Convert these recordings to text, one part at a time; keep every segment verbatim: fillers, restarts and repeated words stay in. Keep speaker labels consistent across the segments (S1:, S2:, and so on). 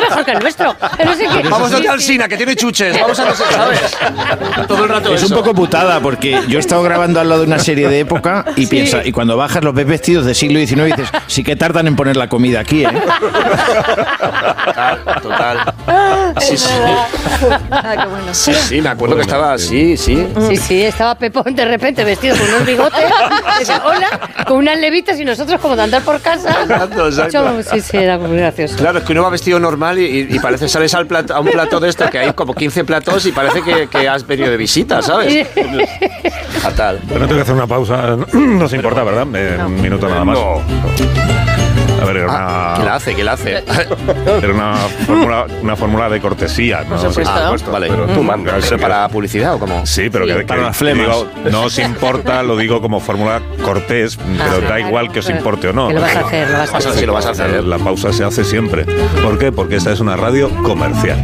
S1: mejor que el nuestro. No sé qué.
S2: Vamos a Alsina, que tiene chuches. Vamos a no sé, ¿sabes? Todo el rato
S3: Es
S2: eso.
S3: un poco putada, porque yo he estado grabando al lado de una serie de época y sí. piensa, y cuando bajas los ves vestidos del siglo diecinueve y dices, sí que tardan en poner la comida aquí, ¿eh?
S2: Total, total. Sí, sí.
S1: Ah, qué bueno.
S2: Sí, sí, me acuerdo que estaba así, sí.
S1: Sí, sí, estaba Pepón de repente vestido con unos bigotes, decía, hola, con unas levitas y nosotros como de andar por casa.
S2: Exacto, exacto.
S1: Sí, sí, era muy gracioso.
S2: Claro, es que uno va vestido normal y, y parece sales al plato, a un plato de esto que hay como quince platos y parece que, que has venido de visita, ¿sabes? Fatal.
S4: Bueno, tengo que hacer una pausa. No se importa, ¿verdad? Eh, no. Un minuto nada más.
S2: No.
S4: A ver, era
S2: ah,
S4: una...
S2: ¿Qué la hace? ¿Qué la hace?
S4: Era una fórmula, una fórmula de cortesía, ¿no?
S1: Por supuesto.
S2: Ah, vale.
S4: Pero tú mandas.
S2: ¿Pero para publicidad o cómo?
S4: Sí, pero
S1: sí,
S4: que,
S3: para
S4: que,
S3: las flemas.
S4: Digo, no os importa, lo digo como fórmula cortés, pero
S1: ah,
S4: da igual que os
S1: pero,
S4: importe o no.
S1: Que lo vas a hacer, lo vas a hacer.
S2: Sí, lo vas a hacer.
S4: La pausa se hace siempre. ¿Por qué? Porque esta es una radio comercial.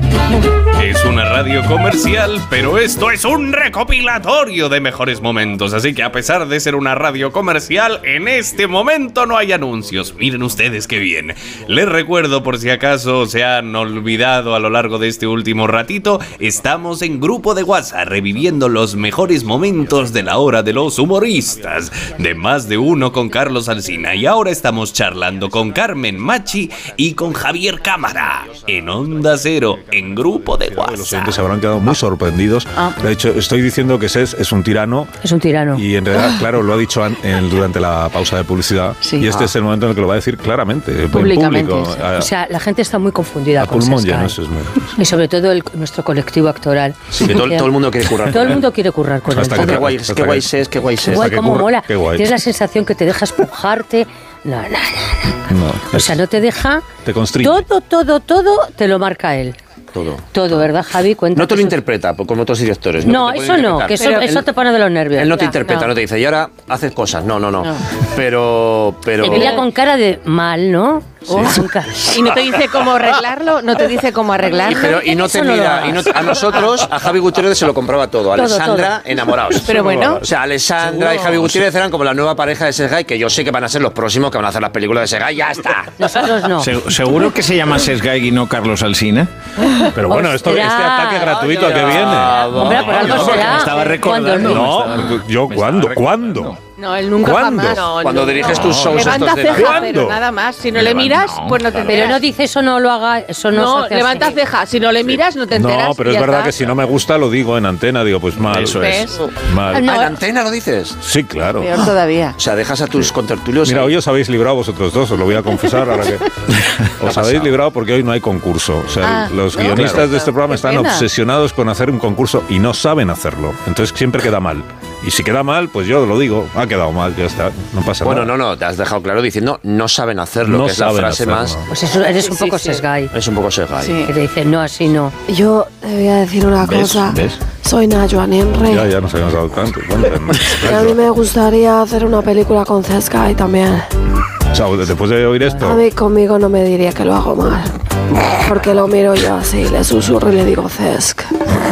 S5: Es una radio comercial, pero esto es un recopilatorio de mejores momentos. Así que a pesar de ser una radio comercial, en este momento no hay anuncios. Miren ustedes qué bien. Les recuerdo, por si acaso se han olvidado a lo largo de este último ratito, estamos en grupo de WhatsApp reviviendo los mejores momentos de la hora de los humoristas, de Más de Uno con Carlos Alsina. Y ahora estamos charlando con Carmen Machi y con Javier Cámara en Onda Cero, en grupo de WhatsApp.
S4: Los oyentes se habrán quedado muy sorprendidos.
S1: Ah.
S4: De hecho, estoy diciendo que Ses es un tirano.
S1: Es un tirano.
S4: Y en realidad, claro, lo ha dicho en, en, durante la pausa de publicidad.
S1: Sí.
S4: Y este
S1: Ah.
S4: es el momento en el que lo va a decir claramente.
S1: Públicamente.
S4: En público. A,
S1: o sea, la gente está muy confundida
S4: a
S1: con
S4: pulmón
S1: Sesca,
S4: lleno,
S1: ¿eh?
S4: eso es muy...
S1: Y sobre todo el, nuestro colectivo actoral.
S2: Sí, que todo, todo el mundo quiere currar.
S1: Todo el mundo quiere currar con
S4: Hasta
S1: él.
S4: que
S2: Qué
S4: te-
S2: guay,
S4: hasta
S2: qué
S4: que-
S2: guay es, qué guay es.
S1: Guay,
S4: que
S1: cómo
S4: curra-
S1: mola.
S4: qué guay.
S1: Tienes la sensación que te deja espujarte. No, no, no, no.
S4: No,
S1: O sea, no te deja...
S4: Te constriñe.
S1: Todo, todo, todo te lo marca él.
S2: Todo.
S1: Todo, ¿verdad, Javi? Cuenta
S2: No te lo
S1: eso.
S2: interpreta, como otros directores.
S1: No,
S2: te puede
S1: eso no,
S2: interpretar.
S1: que eso,
S2: Pero
S1: eso
S2: él-
S1: te pone de los nervios.
S2: Él no te
S1: Ya,
S2: interpreta, no. te dice, y ahora haces cosas. No, no, no.
S1: No.
S2: Pero, pero...
S1: Te mira con cara de mal, ¿no? Oh, con cara-
S6: Y no te dice cómo arreglarlo, no te dice cómo
S2: Y,
S6: arreglarlo.
S2: pero, y no te
S1: Eso no lo
S2: mira,
S1: hagas.
S2: y no- a nosotros, a Javi Gutiérrez se lo compraba todo. A
S1: Todo,
S2: Alessandra,
S1: todo.
S2: enamorados.
S6: Pero bueno.
S2: O sea, Alessandra
S4: Seguro.
S2: y Javi Gutiérrez eran como la nueva pareja de Sesgay, que yo sé que van a ser los próximos que van a hacer las películas de Sesgay. ¡Ya está!
S1: Nosotros no.
S3: Se- ¿Seguro que se llama Sesgay y no Carlos Alsina?
S4: Pero bueno, esto, este
S1: Ostras.
S4: ataque gratuito, ¿a qué viene?
S1: Hombre, por algo
S3: No, porque
S1: será.
S3: me estaba
S1: Cuando
S3: recordando.
S4: No, yo, ¿cuándo? ¿Cuándo?
S6: No, él nunca
S4: ¿Cuándo?
S6: jamás.
S4: No,
S2: Cuando diriges tus shows
S6: Levanta
S2: estos de
S6: ceja,
S2: Navidad.
S6: pero
S4: ¿Cuándo?
S6: nada más. Si no le miras, pues no te enteras.
S1: Pero no dice eso, no lo haga, eso no,
S6: No,
S1: se hace
S6: levanta
S1: así.
S6: ceja. Si no le miras, no te enteras.
S4: No, pero
S6: y
S4: es
S6: ya
S4: verdad
S6: está.
S4: que si no me gusta lo digo en antena, digo, pues mal.
S3: Eso es.
S6: ¿Ves?
S4: Mal.
S1: Ah, no.
S2: Ah, ¿en antena lo dices?
S4: Sí, claro.
S6: Peor todavía.
S2: O sea, dejas a tus contertulios...
S4: Mira,
S2: ahí.
S4: hoy os habéis librado vosotros dos, os lo voy a confesar ahora que... Os habéis librado porque hoy no hay concurso. O sea,
S6: Ah,
S4: los
S6: ¿no?
S4: guionistas
S2: Claro.
S4: de este programa
S6: Qué
S4: están
S6: pena.
S4: obsesionados con hacer un concurso y no saben hacerlo. Entonces siempre queda mal. Y si queda mal, pues yo lo digo, ha quedado mal, ya está, no pasa
S2: Bueno,
S4: nada.
S2: no, no, te has dejado claro diciendo no saben hacerlo,
S4: No
S2: que es la
S4: saben
S2: frase
S4: hacerlo.
S2: más...
S1: Pues eso, eres un
S6: Sí,
S1: poco
S6: sí, sí.
S1: Sesgay.
S2: Es un poco Sesgay.
S6: Sí.
S1: Que te dice, no, así no.
S7: Yo te voy a decir una
S4: ¿Ves?
S7: cosa.
S4: ¿Ves?
S7: Soy Najwa Nenre.
S4: Ya, ya nos habíamos dado tanto.
S7: Y a mí me gustaría hacer una película con Sesgay también.
S4: O sea, después de oír
S7: A
S4: esto,
S7: mí conmigo no me diría que lo hago mal. Porque lo miro yo así, le susurro y le digo Cesc.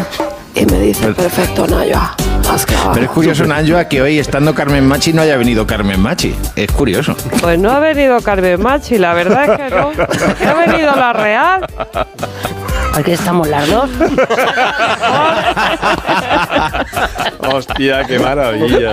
S7: Y me dice, perfecto, Najwa. Has clavado.
S3: Pero es curioso, Najwa, que hoy, estando Carmen Machi, no haya venido Carmen Machi. Es curioso.
S8: Pues no ha venido Carmen Machi, la verdad es que no. Ha venido la Real.
S1: Aquí estamos las dos.
S2: Hostia, qué maravilla.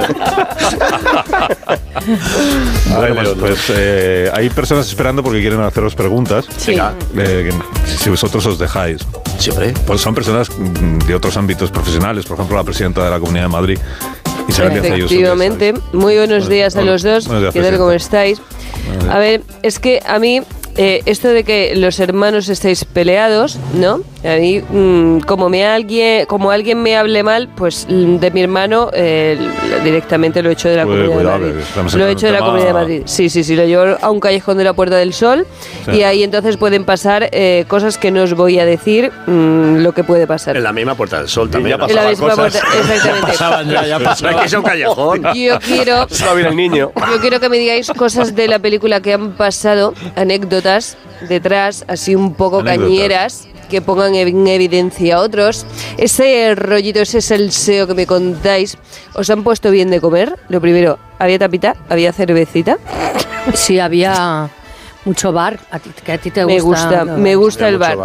S4: bueno, pues, pues, eh, hay personas esperando porque quieren haceros preguntas.
S6: Sí.
S2: Venga.
S4: Eh, que si vosotros os dejáis.
S2: Siempre.
S4: Pues son personas mm, de otros ámbitos profesionales, por ejemplo, la presidenta de la Comunidad de Madrid, Isabel Díaz Ayuso.
S6: Efectivamente. Muy buenos días a los dos.
S4: Buenos días,
S6: ¿Qué tal?
S4: presidenta.
S6: ¿Cómo estáis? A ver, es que a mí, eh, esto de que los hermanos estáis peleados, ¿no? A mí, mm, como, me alguien, como alguien me hable mal, pues mm, de mi hermano, eh, directamente lo he hecho de la
S4: Pues,
S6: Comunidad
S4: cuidado,
S6: de
S4: que
S6: Madrid.
S4: estamos
S6: Lo he
S4: entrando
S6: hecho de
S4: en
S6: la
S4: tema-
S6: Comunidad de Madrid. Sí, sí, sí, lo llevo a un callejón de la Puerta del Sol
S4: Sí.
S6: y ahí entonces pueden pasar eh, cosas que no os voy a decir mm, lo que puede pasar.
S2: En la misma Puerta del Sol también.
S6: En la misma puerta, exactamente.
S3: Pasaban ya, ya
S2: Es que es un callejón.
S6: Yo quiero,
S2: Va bien el niño.
S6: yo quiero que me digáis cosas de la película que han pasado, anécdotas detrás, así un poco
S4: Anécdotas.
S6: cañeras, que pongan en evidencia a otros. Ese rollito, ese salseo que me contáis, ¿os han puesto bien de comer? Lo primero, ¿había tapita? ¿Había cervecita?
S1: Sí, había mucho bar. A ti, que a ti te
S6: Me gusta,
S1: ¿no?
S6: me gusta
S2: Había
S6: el
S2: mucho
S6: bar.